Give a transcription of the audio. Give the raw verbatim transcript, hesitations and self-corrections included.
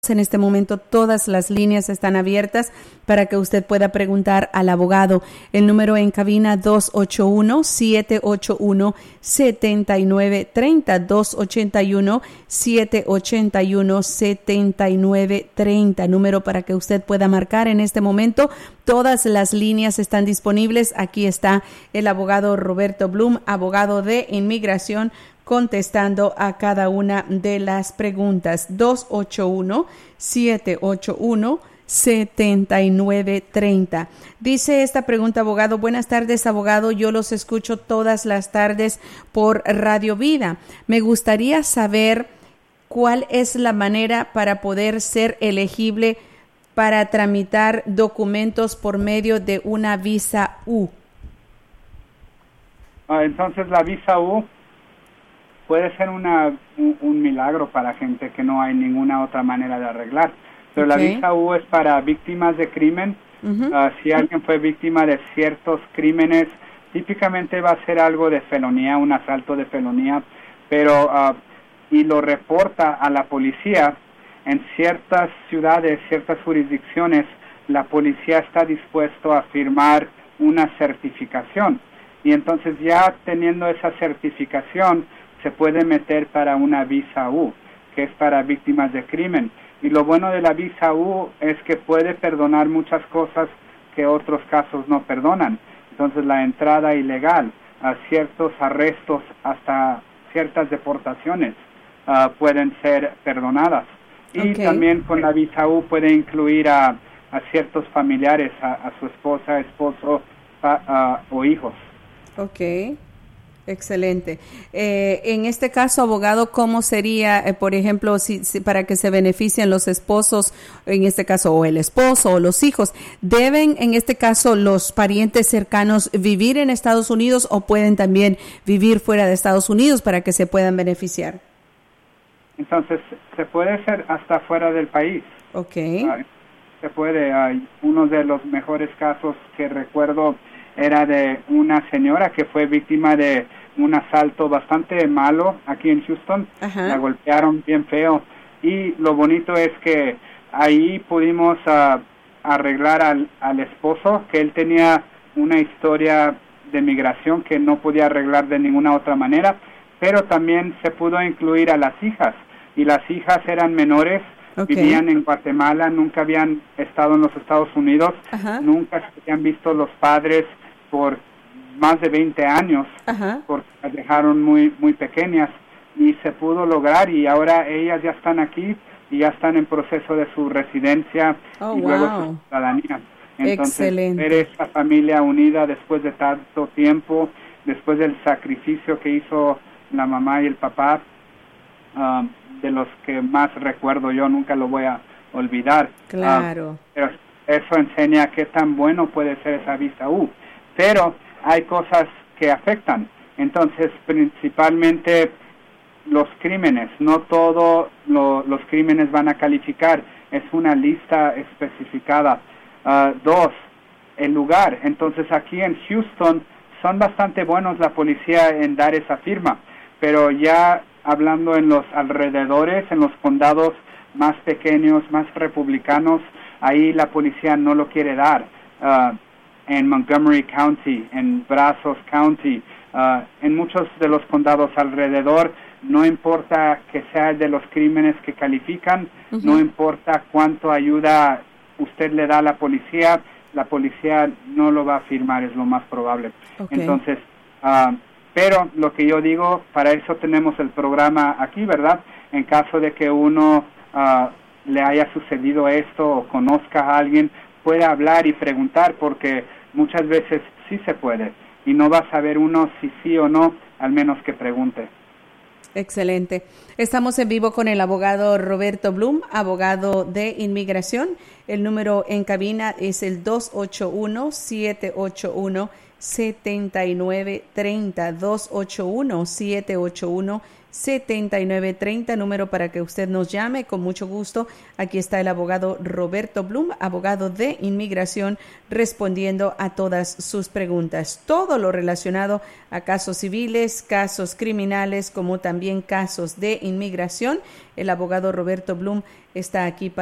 En este momento todas las líneas están abiertas para que usted pueda preguntar al abogado. El número en cabina dos ocho uno, siete ocho uno, siete nueve tres cero, dos ocho uno, siete ocho uno, siete nueve tres cero, número para que usted pueda marcar en este momento. Todas las líneas están disponibles. Aquí está el abogado Roberto Blum, abogado de inmigración, contestando a cada una de las preguntas. Dos ocho uno, siete ocho uno, siete nueve tres cero. Dice esta pregunta, abogado: buenas tardes, abogado, yo los escucho todas las tardes por Radio Vida. Me gustaría saber cuál es la manera para poder ser elegible para tramitar documentos por medio de una visa U. Ah, entonces la visa U puede ser una, un, un milagro para gente que no hay ninguna otra manera de arreglar. Pero okay. La visa U es para víctimas de crimen. Uh-huh. Uh, si alguien fue víctima de ciertos crímenes, típicamente va a ser algo de felonía, un asalto de felonía, pero uh, y lo reporta a la policía. En ciertas ciudades, ciertas jurisdicciones, la policía está dispuesto a firmar una certificación. Y entonces ya teniendo esa certificación, se puede meter para una visa U, que es para víctimas de crimen. Y lo bueno de la visa U es que puede perdonar muchas cosas que otros casos no perdonan. Entonces la entrada ilegal, a ciertos arrestos, hasta ciertas deportaciones uh, pueden ser perdonadas. Y okay. También con la visa U puede incluir a, a ciertos familiares, a, a su esposa, esposo a, a, o hijos. Ok. Excelente. Eh, en este caso, abogado, ¿cómo sería, eh, por ejemplo, si, si para que se beneficien los esposos, en este caso, o el esposo o los hijos? ¿Deben, en este caso, los parientes cercanos vivir en Estados Unidos o pueden también vivir fuera de Estados Unidos para que se puedan beneficiar? Entonces, se puede hacer hasta fuera del país. Ok. Uh, se puede. Hay uh, uno de los mejores casos que recuerdo era de una señora que fue víctima de un asalto bastante malo aquí en Houston. Ajá. La golpearon bien feo. Y lo bonito es que ahí pudimos uh, arreglar al, al esposo, que él tenía una historia de migración que no podía arreglar de ninguna otra manera, pero también se pudo incluir a las hijas. Y las hijas eran menores, okay. Vivían en Guatemala, nunca habían estado en los Estados Unidos, ajá. Nunca se habían visto los padres por más de veinte años, ajá. Porque las dejaron muy muy pequeñas y se pudo lograr y ahora ellas ya están aquí y ya están en proceso de su residencia oh, y wow. luego su ciudadanía. Entonces, excelente. Ver esa familia unida después de tanto tiempo, después del sacrificio que hizo la mamá y el papá, um, de los que más recuerdo yo, nunca lo voy a olvidar. Claro. Uh, pero eso enseña qué tan bueno puede ser esa visa U. Pero hay cosas que afectan. Entonces, principalmente los crímenes. No todos lo, los crímenes van a calificar. Es una lista especificada. Uh, dos, el lugar. Entonces, aquí en Houston son bastante buenos la policía en dar esa firma. Pero ya hablando en los alrededores, en los condados más pequeños, más republicanos, ahí la policía no lo quiere dar. Uh, en Montgomery County, en Brazos County, uh, en muchos de los condados alrededor, no importa que sea de los crímenes que califican, uh-huh. No importa cuánto ayuda usted le da a la policía, la policía no lo va a firmar, es lo más probable. Okay. Entonces, uh, pero lo que yo digo, para eso tenemos el programa aquí, ¿verdad? En caso de que uno uh, le haya sucedido esto o conozca a alguien, puede hablar y preguntar, porque muchas veces sí se puede y no va a saber uno si sí o no, al menos que pregunte. Excelente. Estamos en vivo con el abogado Roberto Blum, abogado de inmigración. El número en cabina es el dos ocho uno, siete ocho uno, siete nueve tres cero, dos ocho uno, siete ocho uno, siete nueve tres cero, número para que usted nos llame con mucho gusto. Aquí está el abogado Roberto Blum, abogado de inmigración, respondiendo a todas sus preguntas. Todo lo relacionado a casos civiles, casos criminales, como también casos de inmigración. El abogado Roberto Blum está aquí para